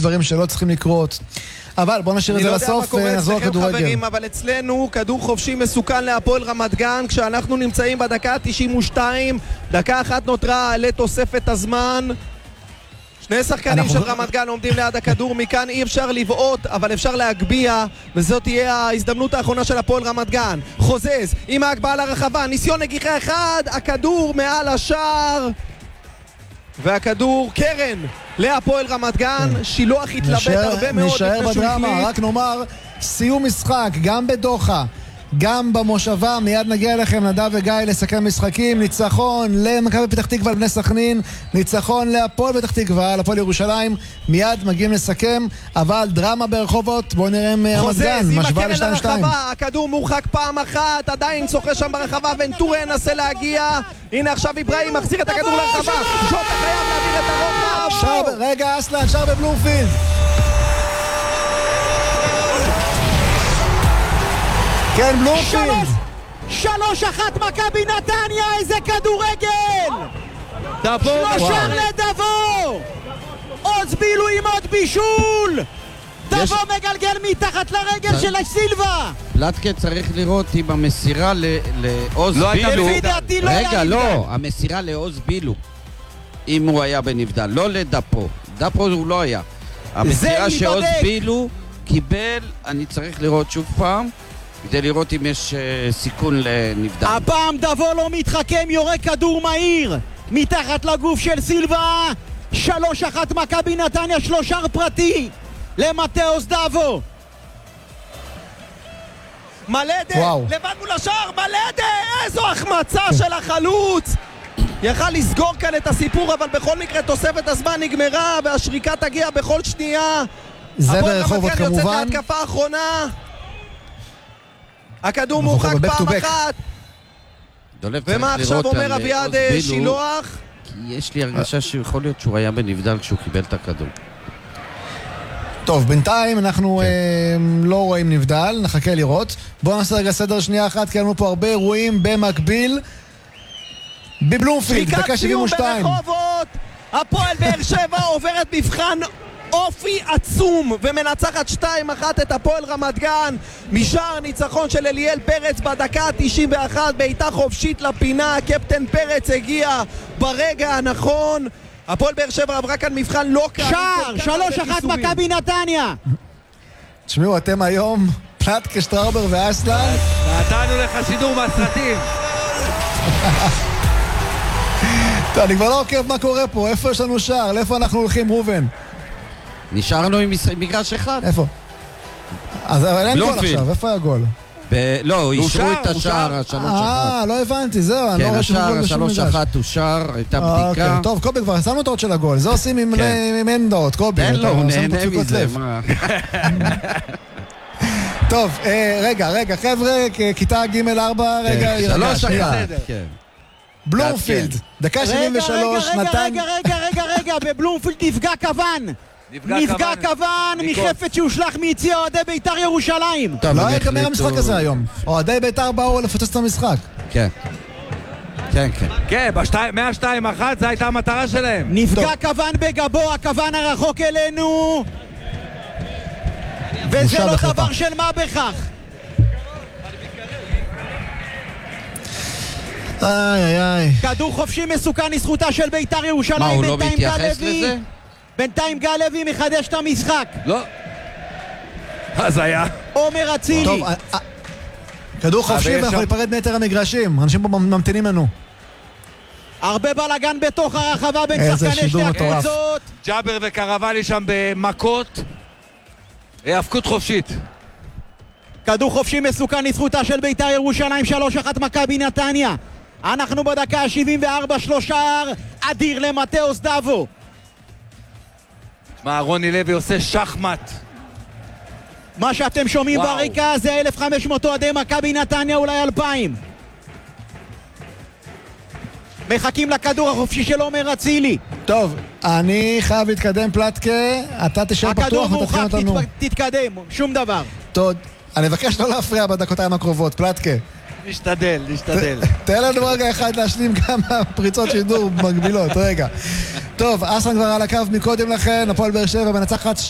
דברים שלא צריכים לקרות. אבל בואו נשאיר את זה לסוף ונחזור לכדורגל. חברים, אבל אצלנו כדור חופשי מסוכן להפועל רמת גן, כשאנחנו נמצאים בדקה 92, דקה אחת נותרה לתוספת הזמן. שני שחקנים של רמת גן עומדים ליד הכדור, מכאן אי אפשר לבעוט, אבל אפשר להגביע, וזאת תהיה ההזדמנות האחרונה של הפועל רמת גן. חוזז עם ההגבהה לרחבה, ניסיון נגיחה אחד, הכדור מעל השער, והכדור קרן להפועל רמת גן. שילוח התלבט הרבה מאוד נשאר בדרמה, רק נאמר סיום משחק גם בדוחה, גם במושבה. מיד נגיע אליכם נדב וגיא לסכם משחקים. ניצחון למכבי פתח תקווה על בני סכנין, ניצחון להפועל פתח תקווה על הפועל ירושלים. מיד מגיעים לסכם, אבל דרמה ברחובות. בואו נראה רמת גן משווה ל-2-2. הכדור מורחק פעם אחת, עדיין שוחה שם ברחבה, ונטורה ינסה להגיע. הנה עכשיו איברהים מחזיר את הכדור לרחבה, ז'וטה חייב להעביר את הרוחב. רגע, אסלן, שר בבלומפילד. כן, בלומפילד. 3-1 מכבי נתניה, איזה כדורגל! שלושה לדבו! עוז בילו עם עוד בישול! דבו מגלגל מתחת לרגל של סילבה! פלטקה צריך לראות אם המסירה לעוז בילו... רגע, לא, המסירה לעוז בילו, אם הוא היה בנבדל, לא לדפו. דפו הוא לא היה. המסירה שעוז בילו קיבל, אני צריך לראות שוב פעם, כדי לראות אם יש סיכון לנבדל. הפעם דבו לא מתחכם, יורה כדור מהיר מתחת לגוף של סילבה. 3-1 מכבי נתניה, שלושר פרטי למתאוס דבו. מלדה, לבד מול השער, מלדה, איזו החמצה של החלוץ. יכל לסגור כאן את הסיפור, אבל בכל מקרה תוספת הזמן נגמרה והשריקה תגיע בכל שנייה. זה ברחובות כמובן. יוצאת להתקפה האחרונה, הכדור מורחק פעם אחת. ומה עכשיו אומר אביעד שילוח? כי יש לי הרגשה שיכול להיות שהוא היה בנבדל כשהוא קיבל את הכדור. טוב, בינתיים אנחנו לא רואים נבדל, נחכה לראות. בואו נעשה רגע סדר שנייה אחת, כי לנו פה הרבה אירועים במקביל. בבלומפילד, דקה 72. ברחובות, הפועל באר שבע עוברת מבחן אופי עצום ומנצחת 2-1 את הפועל רמת גן משער ניצחון של אליאל פרץ בדקה 91, בעיטה חופשית לפינה. קפטן פרץ הגיע ברגע הנכון. הפועל באר שבע עברה כאן מבחן לא קל. שער 3-1 מכבי נתניה. תשמעו, אתם היום פלטקה, שטראובר ואסלן, נתנו לך שידור מהסרטים. אני כבר לא עוקב מה קורה פה. איפה יש לנו שער? לאיפה אנחנו הולכים, רובן? נשארנו עם מגרש אחד. איפה? אז אין גול עכשיו, איפה היה גול? לא, אישרו את השער 3-1. לא הבנתי, זהו. כן, השער 3-1 אושר, הייתה בדיקה. טוב, קובי, כבר שמנו את האות של הגול. זה עושים עם אין דעות, קובי. אין לו, הוא נהנה מזה. טוב, רגע, חבר'ה, כיתה ג' 4, רגע. 3-1. בלומפילד, דקה 73, נתן... רגע, בבלומפילד נפגע כוון מחפץ שהושלך מיציע אוהדי בית"ר ירושלים. לא היה גמר המשחק הזה היום. אוהדי בית"ר באו לפוצץ את המשחק. כן, מה-2-1 זה הייתה המטרה שלהם. נפגע כוון בגבו, הכוון הרחוק אלינו, וזה לא דבר של מה בכך. איי. כדור חופשי מסוכן לזכותה של בית"ר ירושלים. מה, הוא לא מתייחס לזה? בינתיים גל לוי מחדש את המשחק. לא. אז היה עומר אצילי. טוב, כדור חופשי ואנחנו ניפרד מיתר המגרשים. אנשים פה ממתינים לנו. הרבה בלגן בתוך הרחבה בין שחקני שתי הקבוצות. ג'אבר וקרוולי שם במכות. הפקות חופשית. כדור חופשי מסוכן לזכותה של בית"ר ירושלים. 3-1 מכבי נתניה. אנחנו בדקה 74, שלושר אדיר למתאוס דבו. מה, רוני לוי עושה שחמט. מה שאתם שומעים ברקע זה 1,500 אוהדי מכבי נתניה, אולי 2,000. מחכים לכדור החופשי של עומר אצילי. טוב, אני חייב להתקדם, פלטקה. אתה תשאר פתוח ותתחיל אותנו. תתקדם, שום דבר. טוב, אני מבקש לא להפריע בדקותיים הקרובות, פלטקה. נשתדל. תן לנו רגע אחד להשלים כמה פריצות שידור מגבילות, רגע. טוב, אסן כבר על הקו מקודם לכן, הפועל באר שבע מנצחת